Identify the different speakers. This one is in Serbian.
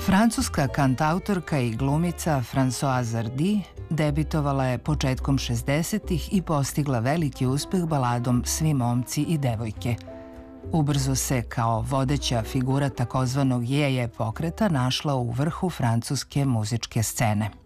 Speaker 1: Francuska kantautorka i glumica Françoise Hardy debitovala je početkom 60-ih i postigla veliki uspeh baladom Svi momci i devojke. Ubrzo se kao vodeća figura takozvanog je pokreta našla u vrhu francuske muzičke scene.